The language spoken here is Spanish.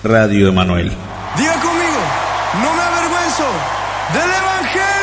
Radio Emanuel. Diga conmigo, no me avergüenzo del Evangelio.